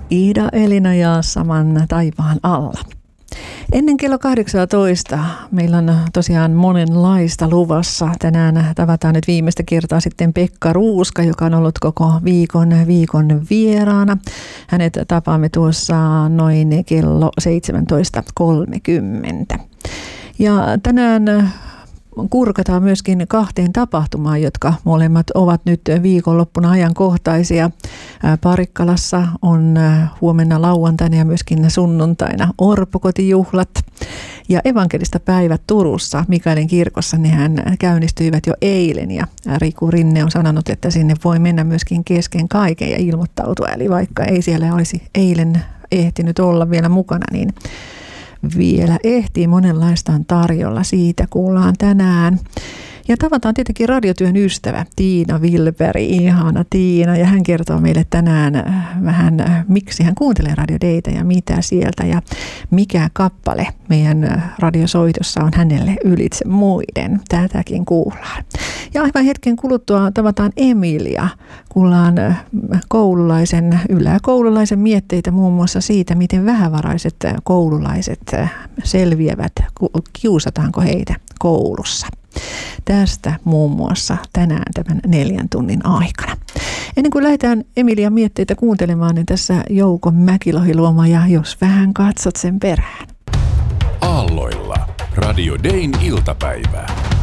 Iida, Elina ja Saman taivaan alla. Ennen kello 18 meillä on tosiaan monenlaista luvassa. Tänään tavataan nyt viimeistä kertaa sitten Pekka Ruuska, joka on ollut koko viikon vieraana. Hänet tapaamme tuossa noin kello 17.30. Ja tänään kurkataan myöskin kahteen tapahtumaan, jotka molemmat ovat nyt viikonloppuna ajankohtaisia. Parikkalassa on huomenna lauantaina ja myöskin sunnuntaina orpokotijuhlat. Ja evankelista päivät Turussa Mikaelin kirkossa, nehän käynnistyivät jo eilen. Ja Riku Rinne on sanonut, että sinne voi mennä myöskin kesken kaiken ja ilmoittautua. Eli vaikka ei siellä olisi eilen ehtinyt olla vielä mukana, niin vielä ehtii, monenlaista on tarjolla, siitä kuullaan tänään. Ja tavataan tietenkin radiotyön ystävä Tiina Wilberg, ihana Tiina, ja hän kertoo meille tänään vähän, miksi hän kuuntelee Radio Daytä ja mitä sieltä ja mikä kappale meidän radiosoitossa on hänelle ylitse muiden. Tätäkin kuullaan. Ja aivan hetken kuluttua tavataan Emilia, kuullaan yläkoululaisen mietteitä muun muassa siitä, miten vähävaraiset koululaiset selviävät, kiusataanko heitä koulussa. Tästä muun muassa tänään tämän 4 tunnin aikana. Ennen kuin lähdetään Emilian mietteitä kuuntelemaan, niin tässä Jouko Mäkilohi-Luoma ja jos vähän katsot sen perään. Aalloilla Radio Dayn iltapäivää.